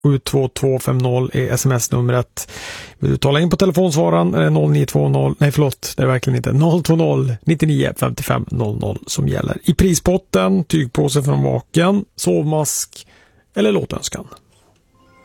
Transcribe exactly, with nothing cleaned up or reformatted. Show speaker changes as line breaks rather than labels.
sju två två fem noll är sms-numret. Vill du tala in på telefonsvararen är det noll nio två noll, nej förlåt, det är verkligen inte noll två noll nittionio femtiofem noll noll som gäller. I prispotten, tygpåse från Vaken, sovmask eller låtönskan.